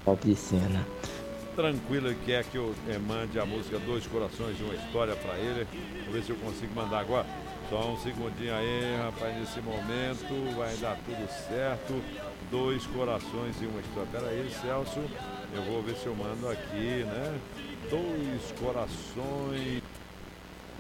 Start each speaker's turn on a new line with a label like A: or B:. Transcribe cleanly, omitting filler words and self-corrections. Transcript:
A: da piscina.
B: Tranquilo, ele quer que eu mande a música Dois Corações e uma História pra ele. Vou ver se eu consigo mandar agora. Só um segundinho aí, rapaz, nesse momento vai dar tudo certo. Dois Corações e uma História. Pera aí, Celso, eu vou ver se eu mando aqui, né? Dois Corações